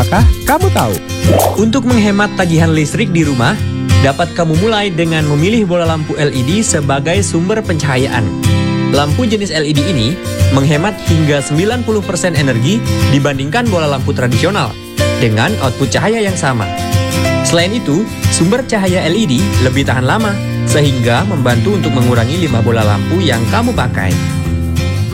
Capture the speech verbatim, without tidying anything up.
Apakah kamu tahu? Untuk menghemat tagihan listrik di rumah, dapat kamu mulai dengan memilih bola lampu L E D sebagai sumber pencahayaan. Lampu jenis L E D ini menghemat hingga sembilan puluh persen energi dibandingkan bola lampu tradisional dengan output cahaya yang sama. Selain itu, sumber cahaya L E D lebih tahan lama, sehingga membantu untuk mengurangi limbah bola lampu yang kamu pakai.